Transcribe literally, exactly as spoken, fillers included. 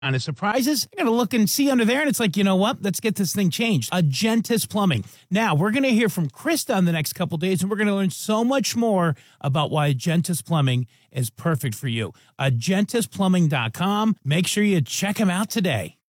on his surprises. I got to look and see under there, and it's like, you know what? Let's get this thing changed. Agentis Plumbing. Now, we're going to hear from Krista in the next couple days, and we're going to learn so much more about why Agentis Plumbing is perfect for you. agentis plumbing dot com. Make sure you check them out today.